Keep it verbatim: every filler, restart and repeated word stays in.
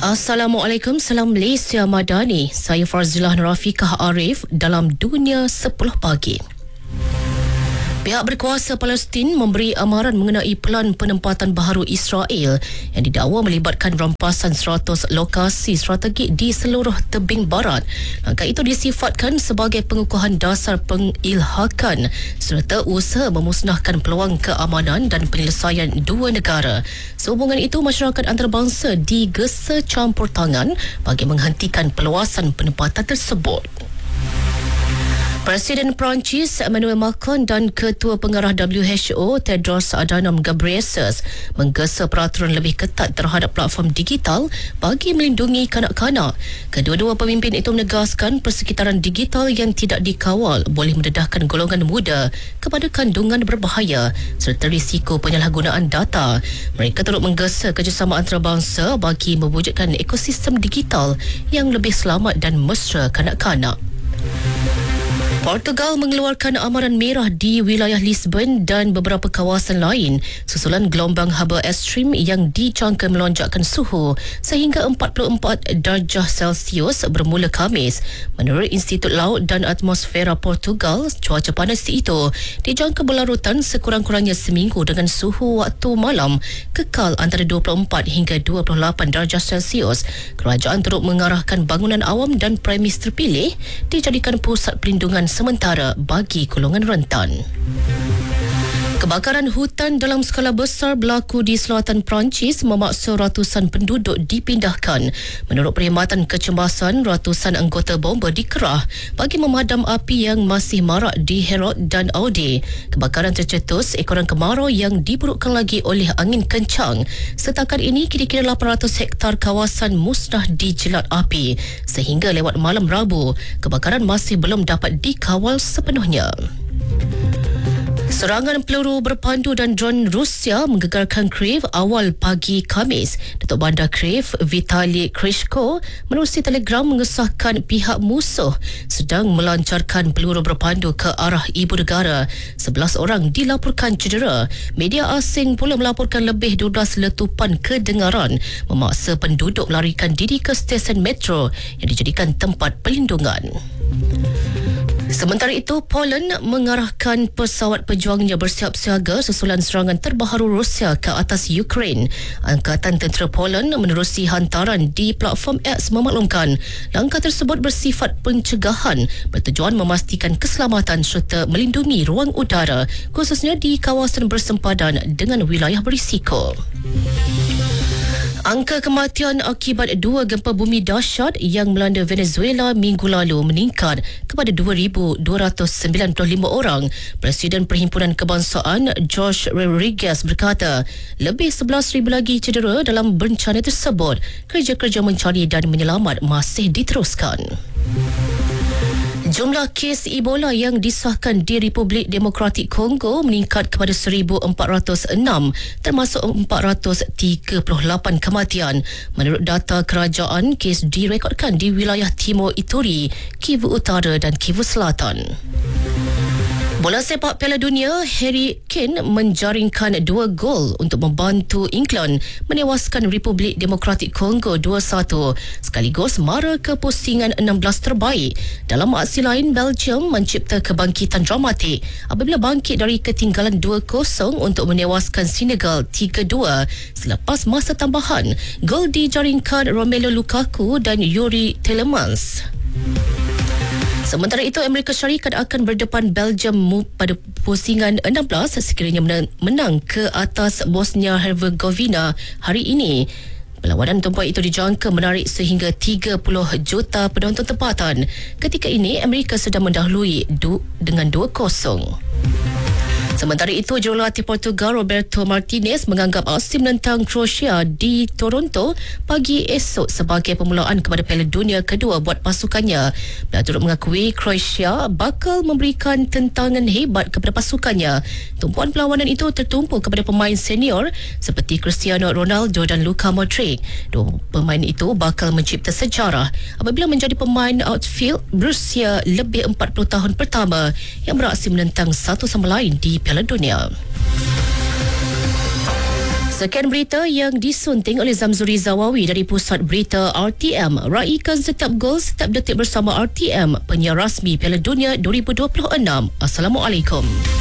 Assalamualaikum, salam Malaysia Madani. Saya Farzilah Nurafiqah Arif dalam Dunia sepuluh pagi. Pihak berkuasa Palestin memberi amaran mengenai pelan penempatan baharu Israel yang didakwa melibatkan rampasan seratus lokasi strategik di seluruh tebing barat. Langkah itu disifatkan sebagai pengukuhan dasar pengilhakan serta usaha memusnahkan peluang keamanan dan penyelesaian dua negara. Sehubungan itu, masyarakat antarabangsa digesa campur tangan bagi menghentikan perluasan penempatan tersebut. Presiden Perancis Emmanuel Macron dan Ketua Pengarah W H O Tedros Adhanom Ghebreyesus menggesa peraturan lebih ketat terhadap platform digital bagi melindungi kanak-kanak. Kedua-dua pemimpin itu menegaskan persekitaran digital yang tidak dikawal boleh mendedahkan golongan muda kepada kandungan berbahaya serta risiko penyalahgunaan data. Mereka turut menggesa kerjasama antarabangsa bagi mewujudkan ekosistem digital yang lebih selamat dan mesra kanak-kanak. Portugal mengeluarkan amaran merah di wilayah Lisbon dan beberapa kawasan lain susulan gelombang haba ekstrim yang dijangka melonjakkan suhu sehingga empat puluh empat darjah Celsius bermula Khamis. Menurut Institut Laut dan Atmosfera Portugal, cuaca panas itu dijangka berlarutan sekurang-kurangnya seminggu dengan suhu waktu malam kekal antara dua puluh empat hingga dua puluh lapan darjah Celsius. Kerajaan turut mengarahkan bangunan awam dan premis terpilih dijadikan pusat perlindungan sementara bagi golongan rentan. Kebakaran hutan dalam skala besar berlaku di selatan Perancis memaksa ratusan penduduk dipindahkan. Menurut perkhidmatan kecemasan, ratusan anggota bomba dikerah bagi memadam api yang masih marak di Herat dan Audi. Kebakaran tercetus ekoran kemarau yang diburukkan lagi oleh angin kencang. Setakat ini, kira-kira lapan ratus hektar kawasan musnah dijelat api. Sehingga lewat malam Rabu, kebakaran masih belum dapat dikawal sepenuhnya. Serangan peluru berpandu dan dron Rusia menggegarkan Kiev awal pagi Khamis. Datuk Bandar Kiev, Vitali Klitschko, menerusi telegram mengesahkan pihak musuh sedang melancarkan peluru berpandu ke arah ibu negara. sebelas orang dilaporkan cedera. Media asing pula melaporkan lebih dua belas letupan kedengaran memaksa penduduk melarikan diri ke stesen metro yang dijadikan tempat perlindungan. Sementara itu, Poland mengarahkan pesawat pejuangnya bersiap siaga susulan serangan terbaru Rusia ke atas Ukraine. Angkatan Tentera Poland menerusi hantaran di platform X memaklumkan langkah tersebut bersifat pencegahan bertujuan memastikan keselamatan serta melindungi ruang udara khususnya di kawasan bersempadan dengan wilayah berisiko. Angka kematian akibat dua gempa bumi dahsyat yang melanda Venezuela minggu lalu meningkat kepada dua ribu dua ratus sembilan puluh lima orang. Presiden Perhimpunan Kebangsaan Jorge Rodriguez berkata, lebih sebelas ribu lagi cedera dalam bencana tersebut. Kerja-kerja mencari dan menyelamat masih diteruskan. Jumlah kes Ebola yang disahkan di Republik Demokratik Kongo meningkat kepada seribu empat ratus enam, termasuk empat ratus tiga puluh lapan kematian. Menurut data kerajaan, kes direkodkan di wilayah Timur Ituri, Kivu Utara dan Kivu Selatan. Bola sepak Piala Dunia, Harry Kane menjaringkan dua gol untuk membantu England menewaskan Republik Demokratik Kongo dua satu sekaligus mara ke pusingan enam belas terbaik. Dalam aksi lain, Belgium mencipta kebangkitan dramatik apabila bangkit dari ketinggalan dua kosong untuk menewaskan Senegal tiga dua selepas masa tambahan. Gol dijaringkan Romelu Lukaku dan Yuri Tielemans. Sementara itu, Amerika Syarikat akan berdepan Belgium pada pusingan enam belas sekiranya menang ke atas Bosnia-Herzegovina hari ini. Perlawanan tempoh itu dijangka menarik sehingga tiga puluh juta penonton tempatan. Ketika ini, Amerika sedang mendahului du- dengan dua kosong. Sementara itu, jurulatih Portugal Roberto Martinez menganggap aksi menentang Croatia di Toronto pagi esok sebagai permulaan kepada Piala Dunia kedua buat pasukannya. Beliau turut mengakui Croatia bakal memberikan tentangan hebat kepada pasukannya. Tumpuan perlawanan itu tertumpu kepada pemain senior seperti Cristiano Ronaldo dan Luka Modric. Dua pemain itu bakal mencipta sejarah apabila menjadi pemain outfield berusia lebih empat puluh tahun pertama yang beraksi menentang satu sama lain di Piala Dunia. Sekian berita yang disunting oleh Zamzuri Zawawi dari Pusat Berita R T M. Raikan setiap gol, setiap detik bersama R T M, penyiar rasmi Piala Dunia dua ribu dua puluh enam. Assalamualaikum.